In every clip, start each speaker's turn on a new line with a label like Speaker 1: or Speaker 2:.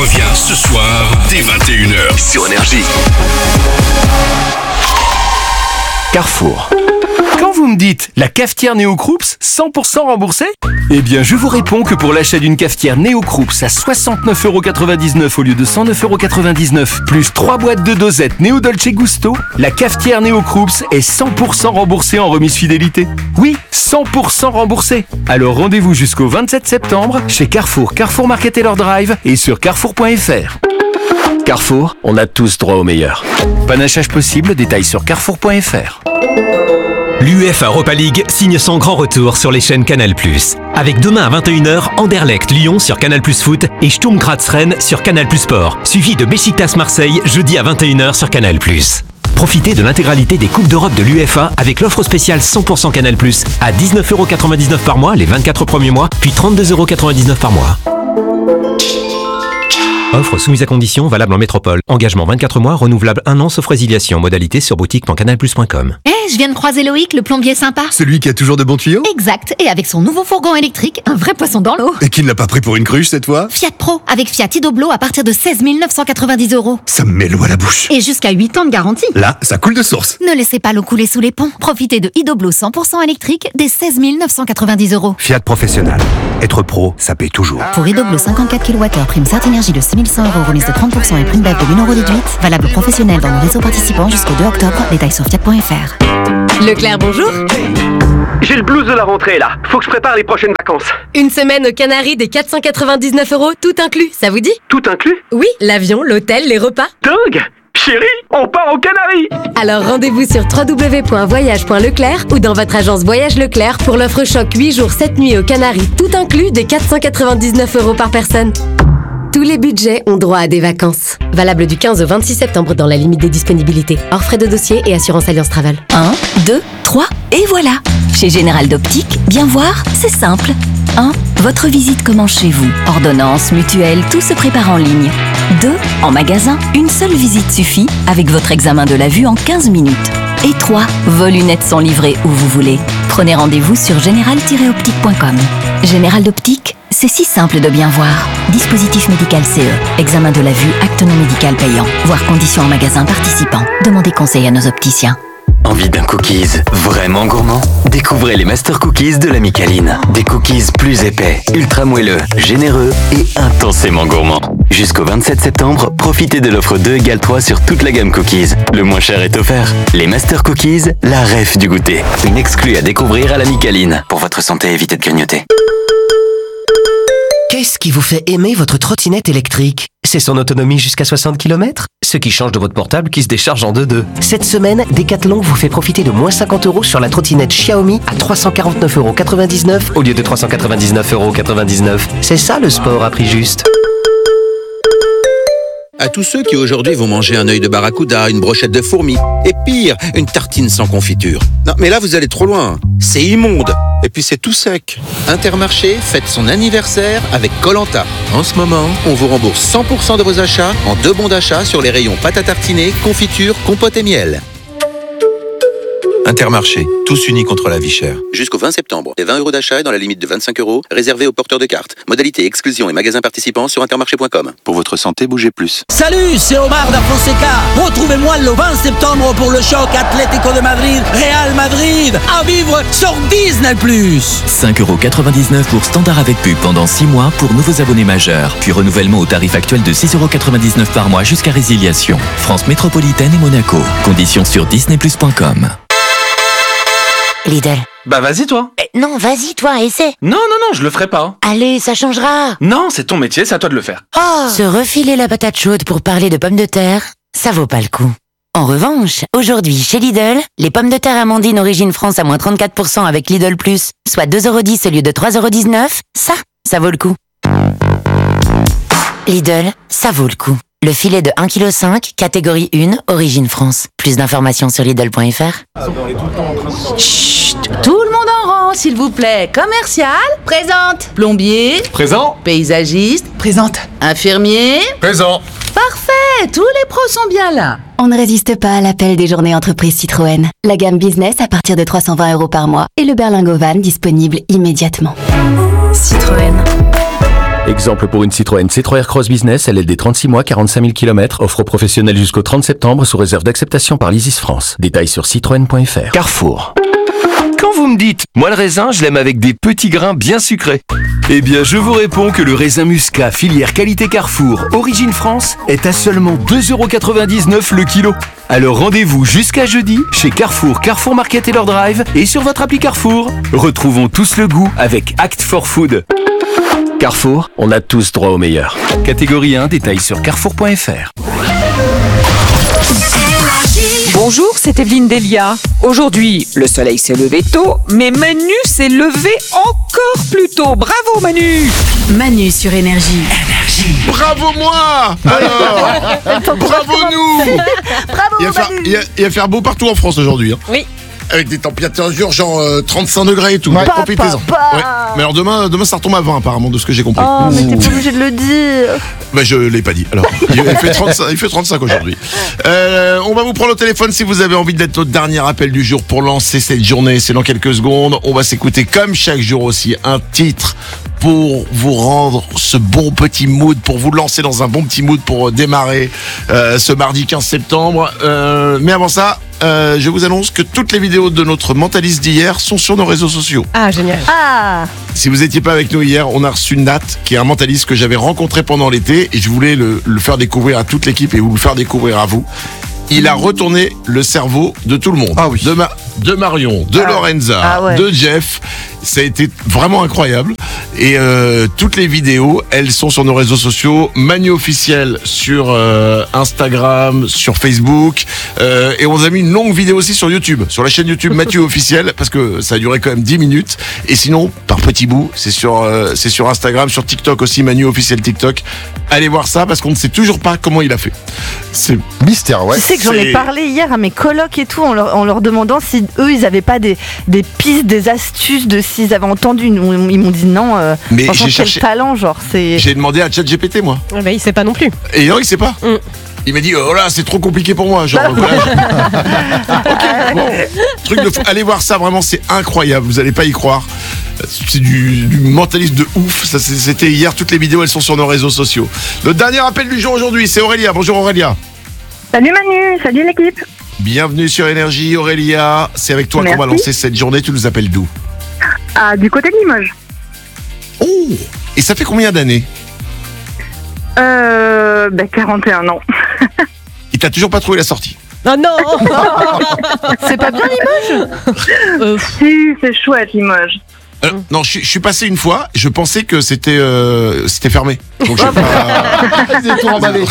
Speaker 1: revient ce soir dès 21h sur Énergie.
Speaker 2: Carrefour. Quand vous me dites la cafetière Néo Croops 100% remboursée, eh bien je vous réponds que pour l'achat d'une cafetière Néo Croops à 69,99€ au lieu de 109,99€, plus 3 boîtes de dosettes Néo Dolce Gusto, la cafetière Néo Croops est 100% remboursée en remise fidélité. Oui, 100% remboursée. Alors rendez-vous jusqu'au 27 septembre chez Carrefour, Carrefour Market Taylor Drive et sur carrefour.fr. Carrefour, on a tous droit au meilleur. Panachage possible, détails sur carrefour.fr.
Speaker 3: L'UEFA Europa League signe son grand retour sur les chaînes Canal+. Avec demain à 21h, Anderlecht Lyon sur Canal+ Foot et Sturm Graz Rennes sur Canal+ Sport, suivi de Beşiktaş Marseille jeudi à 21h sur Canal+. Profitez de l'intégralité des Coupes d'Europe de l'UEFA avec l'offre spéciale 100% Canal+, à 19,99€ par mois les 24 premiers mois, puis 32,99€ par mois. Offre soumise à condition, valable en métropole. Engagement 24 mois, renouvelable 1 an, sauf résiliation. Modalité sur boutique.canalplus.com.
Speaker 4: Je viens de croiser Loïc, le plombier sympa.
Speaker 5: Celui qui a toujours de bons tuyaux ?
Speaker 4: Exact, et avec son nouveau fourgon électrique, un vrai poisson dans l'eau.
Speaker 5: Et qui ne l'a pas pris pour une cruche cette fois ?
Speaker 4: Fiat Pro, avec Fiat Idoblo à partir de 16 990€.
Speaker 5: Ça me met l'eau à la bouche.
Speaker 4: Et jusqu'à 8 ans de garantie.
Speaker 5: Là, ça coule de source.
Speaker 4: Ne laissez pas l'eau couler sous les ponts. Profitez de Idoblo 100% électrique dès 16 990€.
Speaker 5: Fiat Professionnel. Être pro, ça paye toujours.
Speaker 4: Pour Idoblo 54 kWh, prime Certénergie de 6100€, remise de 30% et prime BEV de 1 € déduite. Valable professionnel dans nos réseaux participants jusqu'au 2 octobre. Détails sur fiat.fr.
Speaker 6: Leclerc, bonjour.
Speaker 7: J'ai le blues de la rentrée là, faut que je prépare les prochaines vacances.
Speaker 6: Une semaine aux Canaries des 499€, tout inclus, ça vous dit ?
Speaker 7: Tout inclus ?
Speaker 6: Oui, l'avion, l'hôtel, les repas.
Speaker 7: Dingue ! Chérie, on part aux Canaries!
Speaker 6: Alors rendez-vous sur www.voyage.leclerc ou dans votre agence Voyage Leclerc pour l'offre choc 8 jours 7 nuits aux Canaries, tout inclus des 499€ par personne. Tous les budgets ont droit à des vacances. Valable du 15 au 26 septembre dans la limite des disponibilités. Hors frais de dossier et assurance Alliance Travel.
Speaker 8: 1, 2, 3 et voilà. Chez Général d'Optique, bien voir, c'est simple. 1. Votre visite commence chez vous. Ordonnance, mutuelle, tout se prépare en ligne. 2. En magasin, une seule visite suffit avec votre examen de la vue en 15 minutes. Et 3. Vos lunettes sont livrées où vous voulez. Prenez rendez-vous sur général-optique.com. Général d'Optique, c'est si simple de bien voir. Dispositif médical CE. Examen de la vue, acte non médical payant. Voir conditions en magasin participant. Demandez conseil à nos opticiens.
Speaker 9: Envie d'un cookies vraiment gourmand ? Découvrez les Master Cookies de la Micaline. Des cookies plus épais, ultra moelleux, généreux et intensément gourmands. Jusqu'au 27 septembre, profitez de l'offre 2 égale 3 sur toute la gamme cookies. Le moins cher est offert. Les Master Cookies, la ref du goûter. Une exclue à découvrir à la Micaline. Pour votre santé, évitez de grignoter.
Speaker 10: Qu'est-ce qui vous fait aimer votre trottinette électrique ? C'est son autonomie jusqu'à 60 km ? Ce qui change de votre portable qui se décharge en 2-2. Cette semaine, Decathlon vous fait profiter de moins 50€ sur la trottinette Xiaomi à 349,99€ au lieu de 399,99€. C'est ça le sport à prix juste.
Speaker 11: À tous ceux qui aujourd'hui vont manger un œil de barracuda, une brochette de fourmis, et pire, une tartine sans confiture. Non, mais là vous allez trop loin. C'est immonde. Et puis c'est tout sec. Intermarché fête son anniversaire avec Koh-Lanta. En ce moment, on vous rembourse 100% de vos achats en 2 bons d'achat sur les rayons pâte à tartiner, confiture, compote et miel. Intermarché, tous unis contre la vie chère. Jusqu'au 20 septembre, des 20€ d'achat et dans la limite de 25€, réservés aux porteurs de cartes. Modalité, exclusion et magasins participants sur intermarché.com. Pour votre santé, bougez plus.
Speaker 12: Salut, c'est Omar da Fonseca. Retrouvez-moi le 20 septembre pour le choc Atlético de Madrid, Real Madrid, à vivre sur Disney+.
Speaker 13: 5,99€ pour standard avec pub pendant 6 mois pour nouveaux abonnés majeurs. Puis renouvellement au tarif actuel de 6,99€ par mois jusqu'à résiliation. France métropolitaine et Monaco. Conditions sur disneyplus.com.
Speaker 14: Lidl.
Speaker 15: Bah vas-y toi.
Speaker 14: Non, vas-y toi, essaie.
Speaker 15: Non, je le ferai pas.
Speaker 14: Allez, ça changera.
Speaker 15: Non, c'est ton métier, c'est à toi de le faire.
Speaker 14: Oh. Se refiler la patate chaude pour parler de pommes de terre, ça vaut pas le coup. En revanche, aujourd'hui chez Lidl, les pommes de terre Amandine Origine France à moins 34% avec Lidl Plus, soit 2,10€ au lieu de 3,19€, ça vaut le coup. Lidl, ça vaut le coup. Le filet de 1,5 kg, catégorie 1, Origine France. Plus d'informations sur Lidl.fr.
Speaker 16: Chut, tout le monde en rang, s'il vous plaît. Commercial, présente. Plombier,
Speaker 15: présent.
Speaker 16: Paysagiste, présente. Infirmier,
Speaker 5: présent.
Speaker 16: Parfait, tous les pros sont bien là.
Speaker 17: On ne résiste pas à l'appel des journées entreprises Citroën. La gamme business à partir de 320€ par mois et le berlingot van disponible immédiatement.
Speaker 18: Citroën.
Speaker 2: Exemple pour une Citroën C3 Aircross Business, LLD 36 mois, 45 000 km, offre professionnelle jusqu'au 30 septembre sous réserve d'acceptation par l'Isis France. Détails sur citroën.fr. Carrefour. Quand vous me dites, moi le raisin, je l'aime avec des petits grains bien sucrés. Eh bien, je vous réponds que le raisin muscat filière qualité Carrefour, origine France, est à seulement 2,99€ le kilo. Alors rendez-vous jusqu'à jeudi chez Carrefour, Carrefour Market et leur drive et sur votre appli Carrefour. Retrouvons tous le goût avec Act for Food. Carrefour, on a tous droit au meilleur. Catégorie 1, détails sur carrefour.fr.
Speaker 18: Bonjour, c'est Evelyne Delia. Aujourd'hui, le soleil s'est levé tôt, mais Manu s'est levé encore plus tôt. Bravo Manu!
Speaker 19: Manu sur Énergie.
Speaker 20: Bravo moi! Alors, bravo nous!
Speaker 16: Bravo
Speaker 20: Il va faire beau partout en France aujourd'hui. Hein.
Speaker 18: Oui.
Speaker 20: Avec des températures genre 35 degrés et tout.
Speaker 16: Ouais.
Speaker 20: Profitez-en. Ouais. Mais alors demain ça retombe à 20 apparemment de ce que j'ai compris.
Speaker 16: Oh, mais t'es pas obligé de le dire.
Speaker 20: Bah je l'ai pas dit. Alors, il fait 35 aujourd'hui. On va vous prendre au téléphone si vous avez envie d'être notre dernier appel du jour pour lancer cette journée. C'est dans quelques secondes. On va s'écouter comme chaque jour aussi un titre pour vous rendre ce bon petit mood, pour vous lancer dans un bon petit mood pour démarrer ce mardi 15 septembre. Mais avant ça, je vous annonce que toutes les vidéos de notre mentaliste d'hier sont sur nos réseaux sociaux.
Speaker 18: Ah, génial.
Speaker 16: Ah.
Speaker 20: Si vous n'étiez pas avec nous hier, on a reçu Nat, qui est un mentaliste que j'avais rencontré pendant l'été, et je voulais le faire découvrir à toute l'équipe et vous le faire découvrir à vous. Il a retourné le cerveau de tout le monde.
Speaker 5: Ah oui.
Speaker 20: De Marion, de Lorenza,
Speaker 16: ouais.
Speaker 20: de Jeff. Ça a été vraiment incroyable. Et toutes les vidéos, elles sont sur nos réseaux sociaux. Manu officiel sur Instagram, sur Facebook. Et on a mis une longue vidéo aussi sur YouTube. Sur la chaîne YouTube Mathieu officiel. Parce que ça a duré quand même 10 minutes. Et sinon, par petits bouts, c'est sur Instagram, sur TikTok aussi, Manu officiel TikTok. Allez voir ça parce qu'on ne sait toujours pas comment il a fait. C'est
Speaker 5: mystère, ouais.
Speaker 16: Tu sais que j'en ai parlé hier à mes colocs et tout, en leur demandant si eux, ils avaient pas des pistes, des astuces, de s'ils avaient entendu. Ils m'ont dit non.
Speaker 20: Mais
Speaker 16: franchement,
Speaker 20: j'ai
Speaker 16: quel
Speaker 20: cherché.
Speaker 16: talent, genre.
Speaker 20: J'ai demandé à ChatGPT, moi.
Speaker 18: Ah bah, il sait pas non plus.
Speaker 20: Et non, il sait pas. Il m'a dit, oh là, c'est trop compliqué pour moi. Genre, voilà. Ok, bon. Truc de fou. Allez voir ça, vraiment, c'est incroyable. Vous allez pas y croire. C'est du mentaliste de ouf. Ça, c'était hier. Toutes les vidéos, elles sont sur nos réseaux sociaux. Le dernier appel du jour aujourd'hui, c'est Aurélia. Bonjour Aurélia.
Speaker 21: Salut Manu, salut l'équipe.
Speaker 20: Bienvenue sur Énergie, Aurélia. C'est avec toi qu'on va lancer cette journée. Tu nous appelles d'où?
Speaker 21: Du côté de Limoges.
Speaker 20: Oh. Et ça fait combien d'années?
Speaker 21: 41 ans.
Speaker 20: Et t'as toujours pas trouvé la sortie?
Speaker 18: Oh non.
Speaker 16: C'est pas bien Limoges?
Speaker 21: Si, c'est chouette Limoges.
Speaker 20: Non, je suis passé une fois. Je pensais que c'était fermé. Donc je vais tout emballé.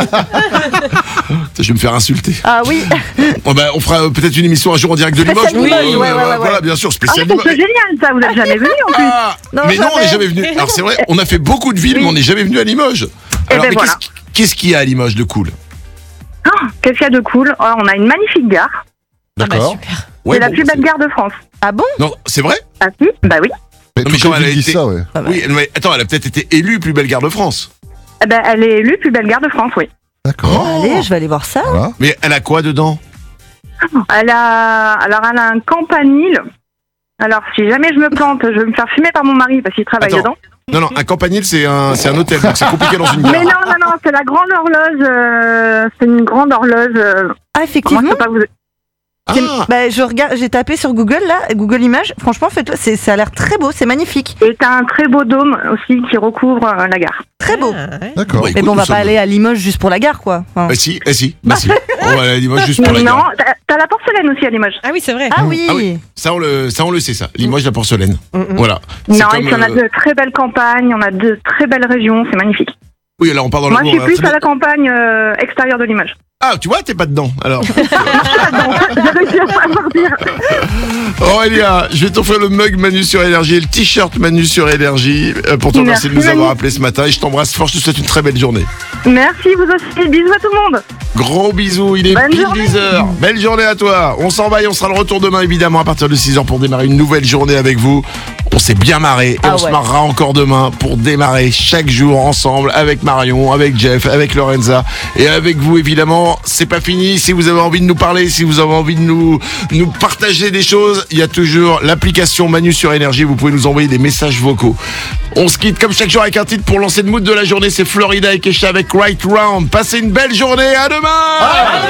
Speaker 20: Je vais me faire insulter.
Speaker 16: Ah oui.
Speaker 20: Bon, bah, on fera peut-être une émission un jour en direct de Limoges.
Speaker 16: Oui, ouais.
Speaker 20: Voilà, bien sûr, spécial Limoges.
Speaker 21: C'est génial ça, vous n'êtes jamais venu en plus.
Speaker 20: Mais non, on n'est jamais venu. Alors c'est vrai, on a fait beaucoup de villes, mais on n'est jamais venu à Limoges. Alors, mais
Speaker 21: voilà.
Speaker 20: qu'est-ce qu'il y a à Limoges de cool?
Speaker 21: Qu'est-ce qu'il y a de cool? On a une magnifique gare.
Speaker 20: D'accord.
Speaker 18: Super.
Speaker 21: C'est la plus belle gare de France.
Speaker 16: Ah bon?
Speaker 20: Non, c'est vrai?
Speaker 21: Ah si, bah oui.
Speaker 20: Non, mais comment elle a été...
Speaker 5: ça, ouais.
Speaker 20: Oui, mais attends, elle a peut-être été élue plus belle gare de France.
Speaker 21: Eh ben, elle est élue plus belle gare de France, oui.
Speaker 5: D'accord.
Speaker 16: Allez, je vais aller voir ça.
Speaker 5: Voilà.
Speaker 20: Mais elle a quoi dedans?
Speaker 21: Elle a un campanile. Alors, si jamais je me plante, je vais me faire fumer par mon mari parce qu'il travaille
Speaker 20: Attends.
Speaker 21: dedans.
Speaker 20: Non, un campanile, c'est un hôtel, donc c'est compliqué dans une gare.
Speaker 21: Mais non, c'est la grande horloge. C'est une grande horloge.
Speaker 16: Ah, effectivement.
Speaker 21: Comment je peux pas vous...
Speaker 16: Bah, je regarde, j'ai tapé sur Google là, Google Images. Franchement, faites-le, ça a l'air très beau, c'est magnifique.
Speaker 21: Et t'as un très beau dôme aussi qui recouvre la gare.
Speaker 16: Très beau.
Speaker 5: D'accord.
Speaker 20: Bah,
Speaker 16: Mais bon, on va pas aller à Limoges juste pour la gare, quoi. Enfin...
Speaker 20: Si. On va aller à Limoges juste pour la
Speaker 21: Non,
Speaker 20: gare.
Speaker 21: t'as la porcelaine aussi à Limoges.
Speaker 18: Ah oui, c'est vrai.
Speaker 16: Ah oui.
Speaker 20: Ça, on le sait, ça. Limoges, la porcelaine. Voilà.
Speaker 21: Non, et puis on a de très belles campagnes, on a de très belles régions, c'est magnifique.
Speaker 20: Oui, là, on part dans
Speaker 21: Moi,
Speaker 20: le
Speaker 21: je suis plus à la campagne extérieure de Limoges.
Speaker 20: Ah, tu vois, t'es pas dedans, alors.
Speaker 21: J'ai réussi à savoir dire.
Speaker 20: Aurélia, je vais t'offrir le mug Manu sur Énergie et le t-shirt Manu sur Énergie pour te remercier de nous avoir appelé ce matin. Et je t'embrasse fort, je te souhaite une très belle journée.
Speaker 21: Merci, vous aussi. Bisous à tout le monde.
Speaker 20: Gros bisous, il est
Speaker 21: Bonne
Speaker 20: pile
Speaker 21: journée.
Speaker 20: 10h. Belle journée à toi. On s'en va et on sera de retour demain, évidemment, à partir de 6h pour démarrer une nouvelle journée avec vous. On s'est bien marré et on se marrera encore demain pour démarrer chaque jour ensemble avec Marion, avec Jeff, avec Lorenza et avec vous évidemment. C'est pas fini. Si vous avez envie de nous parler, si vous avez envie de nous partager des choses, il y a toujours l'application Manu sur Énergie. Vous pouvez nous envoyer des messages vocaux. On se quitte comme chaque jour avec un titre pour lancer le mood de la journée. C'est Florida et Kesha avec Right Round. Passez une belle journée. À demain.